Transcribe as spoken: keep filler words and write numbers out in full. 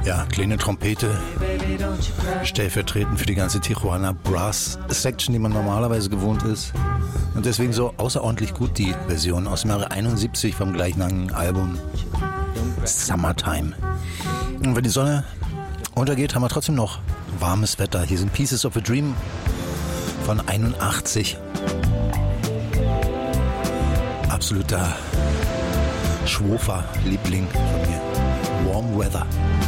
Ja, kleine Trompete, stellvertretend für die ganze Tijuana Brass Section, die man normalerweise gewohnt ist. Und deswegen so außerordentlich gut die Version aus dem Jahre einundsiebzig vom gleichnamigen Album Summertime. Und wenn die Sonne untergeht, haben wir trotzdem noch warmes Wetter. Hier sind Pieces of a Dream von einundachtzig. Absoluter Schwofer-Liebling von mir. Warm Weather.